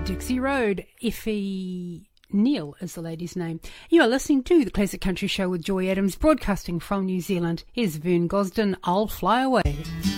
Dixie Road. Iffy Neil is the lady's name. You are listening to the Classic Country Show with Joy Adams, broadcasting from New Zealand. Here's Vern Gosdin, I'll Fly Away.